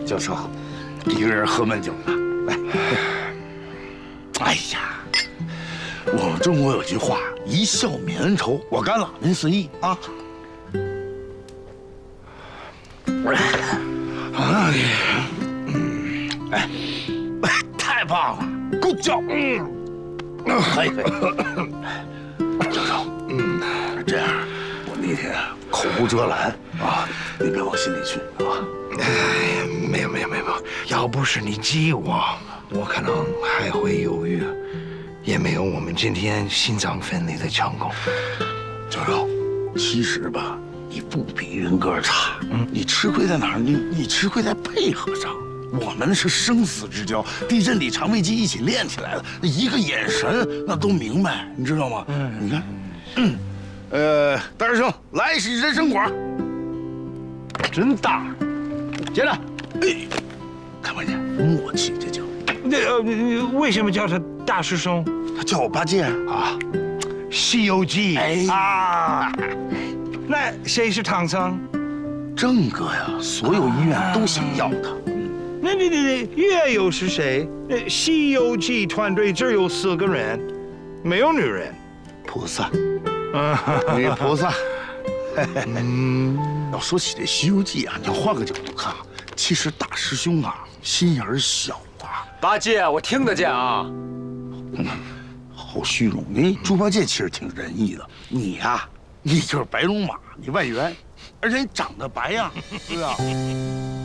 教授，一个人喝闷酒呢。来，哎呀，我们中国有句话，一笑泯恩仇，我干了，您随意啊。哎，太棒了，够叫，可以。教授，这样，我那天口无遮拦啊，你别往心里去啊。 哎，没有，要不是你激我，我可能还会犹豫，也没有我们今天心脏分离的成功。 教授，其实吧，你不比人哥差，你吃亏在哪儿？你吃亏在配合上。我们是生死之交，地震里肠胃肌一起练起来的，那一个眼神那都明白，你知道吗？你看，大师兄，来一人参果，真大，接着，看没见，默契这叫。 为什么叫他大师兄？ 他叫我八戒啊， 《西游记》啊。那谁是唐僧？ 郑哥呀，所有医院都想要他。 那乐友是谁？《西游记》团队只有4个人，没有女人。 菩萨，女菩萨。要说起这《西游记》啊，你要换个角度看，其实大师兄啊，心眼儿小啊。 八戒，我听得见啊。 好虚荣，猪八戒其实挺仁义的。你呀，你就是白龙马，你外援，而且你长得白呀，对吧？